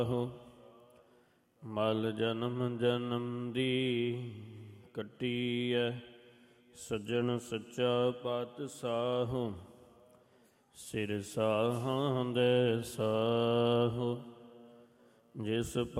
ਮਲ ਜਨਮ ਜਨਮ ਦੀ ਕੱਟੀਐ, ਸੱਜਣ ਸੱਚਾ ਪਾਤਸ਼ਾਹ ਸਿਰ ਸਾਹਾਂ ਦੇ ਸਾਹੁ। ਜਿਸ